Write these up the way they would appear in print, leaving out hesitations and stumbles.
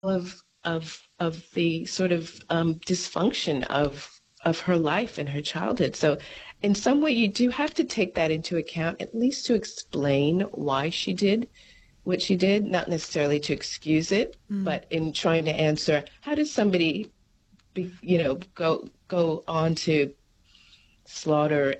of the sort of dysfunction of her life and her childhood. So in some way you do have to take that into account, at least to explain why she did what she did, not necessarily to excuse it, but in trying to answer, how does somebody go on to slaughter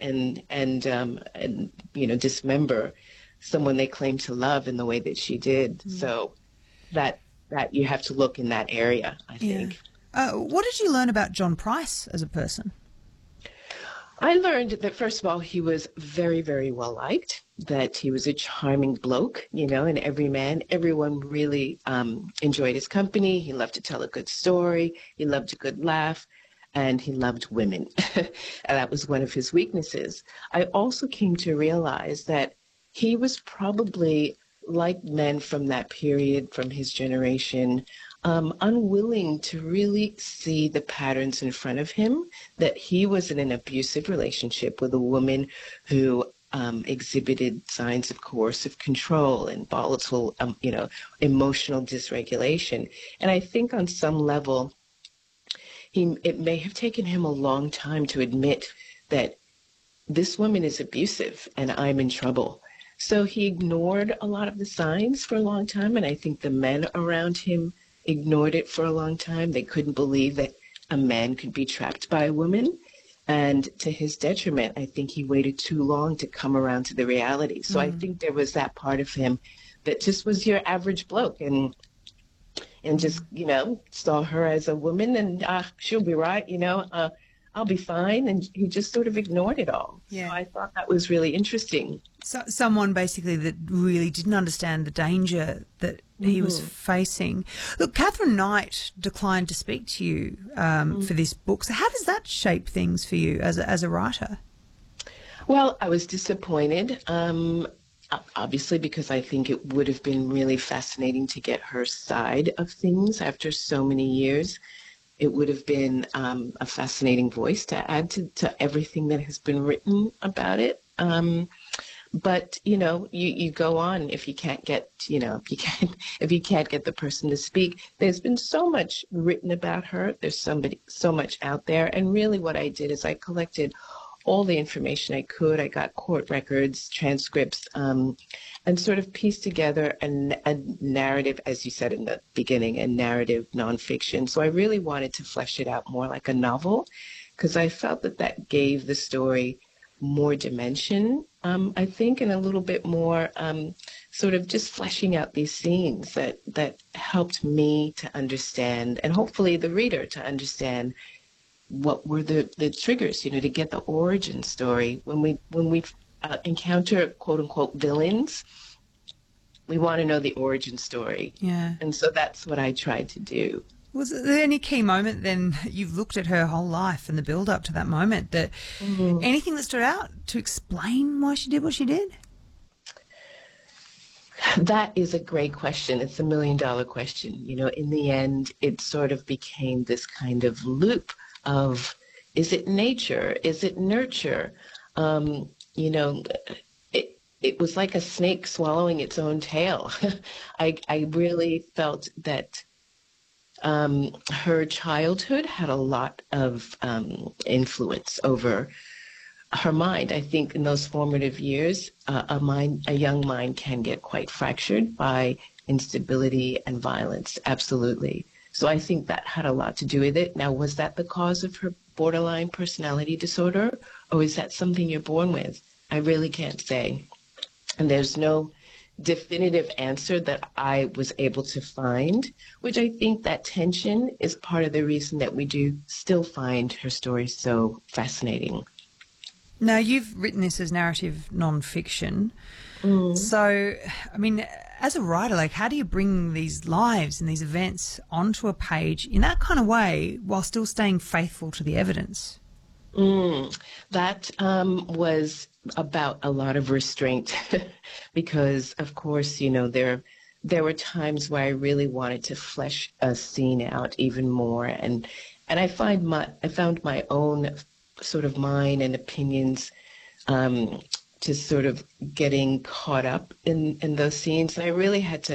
and dismember someone they claim to love in the way that she did. So that you have to look in that area, I think. What did you learn about John Price as a person? I learned that, first of all, he was very, very well liked, that he was a charming bloke, and everyone really enjoyed his company. He loved to tell a good story. He loved a good laugh. And he loved women. And that was one of his weaknesses. I also came to realize that he was probably, like men from that period, from his generation, unwilling to really see the patterns in front of him, that he was in an abusive relationship with a woman who exhibited signs of coercive control and volatile, emotional dysregulation. And I think on some level, it may have taken him a long time to admit that this woman is abusive and I'm in trouble. So he ignored a lot of the signs for a long time, and I think the men around him ignored it for a long time. They couldn't believe that a man could be trapped by a woman. And to his detriment, I think he waited too long to come around to the reality. So I think there was that part of him that just was your average bloke and just, saw her as a woman and she'll be right, I'll be fine. And he just sort of ignored it all. Yeah. So I thought that was really interesting. So, someone basically that really didn't understand the danger that he was facing. Look, Katherine Knight declined to speak to you for this book. So how does that shape things for you as a writer? Well, I was disappointed. Obviously, because I think it would have been really fascinating to get her side of things after so many years. It would have been a fascinating voice to add to everything that has been written about it. But you go on if you can't get if you can't get the person to speak. There's been so much written about her. There's so much out there, and really what I did is I collected all the information I could. I got court records, transcripts, and sort of pieced together a narrative, as you said in the beginning, a narrative nonfiction. So I really wanted to flesh it out more like a novel, because I felt that gave the story more dimension, I think, and a little bit more sort of just fleshing out these scenes that helped me to understand, and hopefully the reader to understand, what were the triggers, to get the origin story. When we encounter quote unquote villains, we want to know the origin story. Yeah. And so that's what I tried to do. Was there any key moment then, you've looked at her whole life and the build up to that moment, that anything that stood out to explain why she did what she did? That is a great question. It's $1 million question. In the end, it sort of became this kind of loop of, is it nature? Is it nurture? It was like a snake swallowing its own tail. I really felt that her childhood had a lot of influence over her mind. I think in those formative years, a young mind can get quite fractured by instability and violence. Absolutely. So I think that had a lot to do with it. Now, was that the cause of her borderline personality disorder, or is that something you're born with? I really can't say. And there's no definitive answer that I was able to find, which I think that tension is part of the reason that we do still find her story so fascinating. Now, you've written this as narrative nonfiction. So, I mean, as a writer, how do you bring these lives and these events onto a page in that kind of way while still staying faithful to the evidence? That was about a lot of restraint because, of course, there were times where I really wanted to flesh a scene out even more, and I found my own sort of mind and opinions to sort of getting caught up in those scenes. And I really had to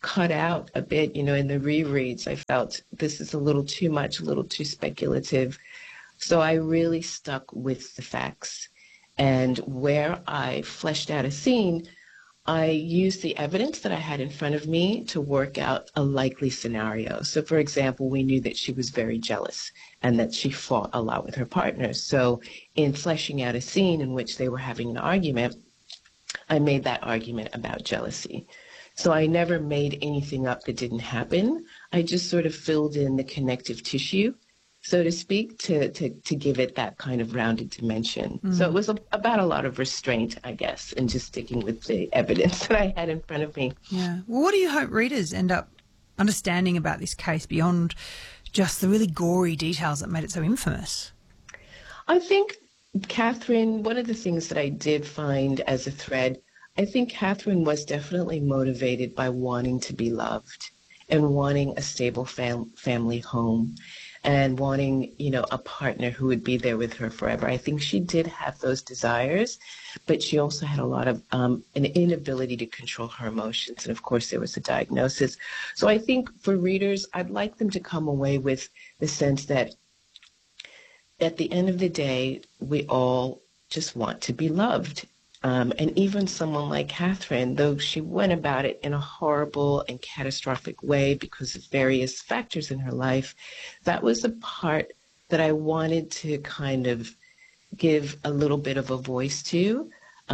cut out a bit, in the rereads. I felt this is a little too much, a little too speculative. So I really stuck with the facts. And where I fleshed out a scene, I used the evidence that I had in front of me to work out a likely scenario. So, for example, we knew that she was very jealous and that she fought a lot with her partners. So in fleshing out a scene in which they were having an argument, I made that argument about jealousy. So I never made anything up that didn't happen. I just sort of filled in the connective tissue, so to speak, to give it that kind of rounded dimension. So it was about a lot of restraint, I guess, and just sticking with the evidence that I had in front of me. Yeah. Well, what do you hope readers end up understanding about this case beyond just the really gory details that made it so infamous? I think Catherine, one of the things that I did find as a thread, I think Catherine was definitely motivated by wanting to be loved and wanting a stable family home, and wanting, a partner who would be there with her forever. I think she did have those desires, but she also had a lot of an inability to control her emotions. And of course, there was a diagnosis. So I think for readers, I'd like them to come away with the sense that at the end of the day, we all just want to be loved. And even someone like Catherine, though she went about it in a horrible and catastrophic way because of various factors in her life, that was a part that I wanted to kind of give a little bit of a voice to,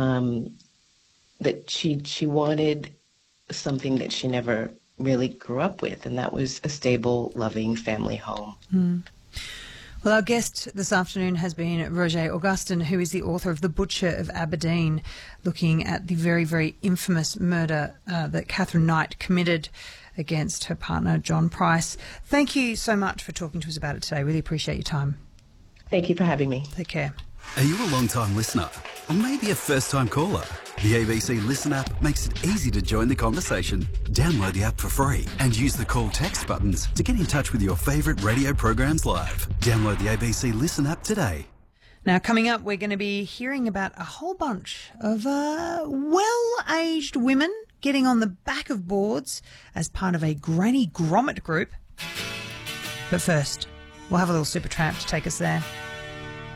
that she wanted something that she never really grew up with, and that was a stable, loving family home. Mm. Well, our guest this afternoon has been Roger Augustin, who is the author of The Butcher of Aberdeen, looking at the very, very infamous murder that Catherine Knight committed against her partner, John Price. Thank you so much for talking to us about it today. Really appreciate your time. Thank you for having me. Take care. Are you a long-time listener? Or maybe a first-time caller? The ABC Listen app makes it easy to join the conversation. Download the app for free and use the call text buttons to get in touch with your favourite radio programs live. Download the ABC Listen app today. Now, coming up, we're going to be hearing about a whole bunch of well-aged women getting on the back of boards as part of a granny grommet group. But first, we'll have a little Supertramp to take us there.